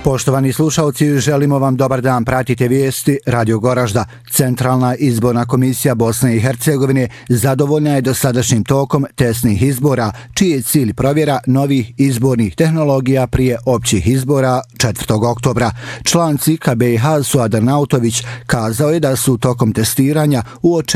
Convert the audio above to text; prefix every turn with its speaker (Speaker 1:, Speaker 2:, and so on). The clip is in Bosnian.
Speaker 1: Poštovani slušalci, želimo vam dobar dan. Pratite vijesti Radio Goražda. Centralna izborna komisija Bosne i Hercegovine zadovoljna je dosadašnjim tokom testnih izbora, čiji je cilj provjera novih izbornih tehnologija prije općih izbora 4. oktobra. Član CIK BiH Suad Arnautović kazao je da su tokom testiranja uočeni